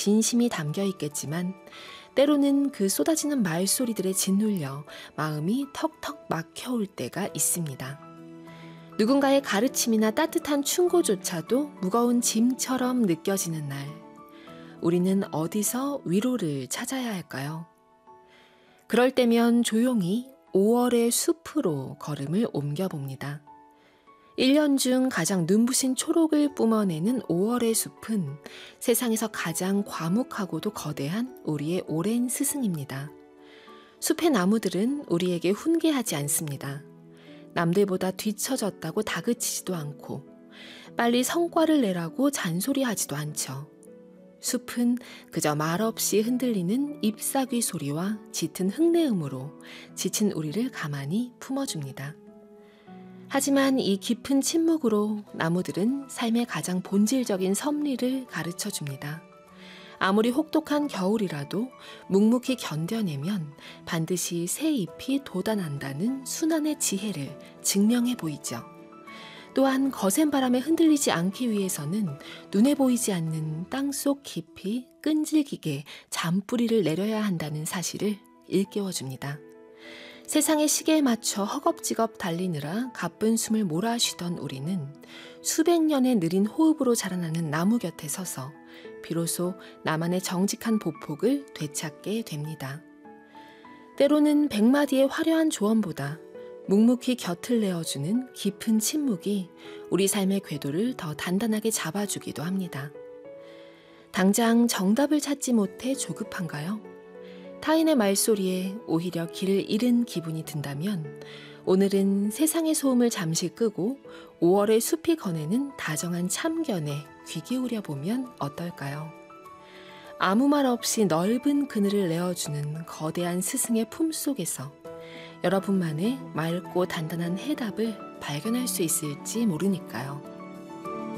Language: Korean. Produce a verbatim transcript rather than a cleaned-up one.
진심이 담겨 있겠지만 때로는 그 쏟아지는 말소리들에 짓눌려 마음이 턱턱 막혀올 때가 있습니다. 누군가의 가르침이나 따뜻한 충고조차도 무거운 짐처럼 느껴지는 날, 우리는 어디서 위로를 찾아야 할까요? 그럴 때면 조용히 오월의 숲으로 걸음을 옮겨봅니다. 일 년 중 가장 눈부신 초록을 뿜어내는 오월의 숲은 세상에서 가장 과묵하고도 거대한 우리의 오랜 스승입니다. 숲의 나무들은 우리에게 훈계하지 않습니다. 남들보다 뒤처졌다고 다그치지도 않고 빨리 성과를 내라고 잔소리하지도 않죠. 숲은 그저 말없이 흔들리는 잎사귀 소리와 짙은 흙내음으로 지친 우리를 가만히 품어줍니다. 하지만 이 깊은 침묵으로 나무들은 삶의 가장 본질적인 섭리를 가르쳐줍니다. 아무리 혹독한 겨울이라도 묵묵히 견뎌내면 반드시 새 잎이 돋아난다는 순환의 지혜를 증명해 보이죠. 또한 거센 바람에 흔들리지 않기 위해서는 눈에 보이지 않는 땅속 깊이 끈질기게 잔뿌리를 내려야 한다는 사실을 일깨워줍니다. 세상의 시계에 맞춰 허겁지겁 달리느라 가쁜 숨을 몰아쉬던 우리는 수백 년의 느린 호흡으로 자라나는 나무 곁에 서서 비로소 나만의 정직한 보폭을 되찾게 됩니다. 때로는 백마디의 화려한 조언보다 묵묵히 곁을 내어주는 깊은 침묵이 우리 삶의 궤도를 더 단단하게 잡아주기도 합니다. 당장 정답을 찾지 못해 조급한가요? 타인의 말소리에 오히려 길을 잃은 기분이 든다면 오늘은 세상의 소음을 잠시 끄고 오월의 숲이 거내는 다정한 참견에 귀 기울여 보면 어떨까요? 아무 말 없이 넓은 그늘을 내어주는 거대한 스승의 품속에서 여러분만의 맑고 단단한 해답을 발견할 수 있을지 모르니까요.